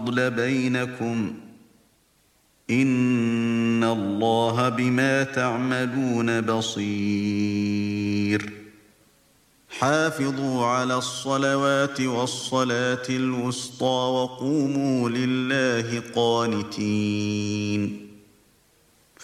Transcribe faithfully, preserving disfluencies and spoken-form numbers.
الْفَضْلَ بَيْنَكُمْ إِنَّ اللَّهَ بِمَا تَعْمَلُونَ بَصِيرٌ حافظوا على الصلوات والصلاة الوسطى وقوموا لله قانتين